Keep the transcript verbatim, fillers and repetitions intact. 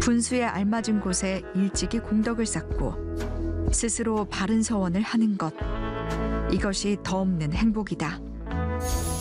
분수에 알맞은 곳에 일찍이 공덕을 쌓고 스스로 바른 서원을 하는 것. 이것이 더 없는 행복이다.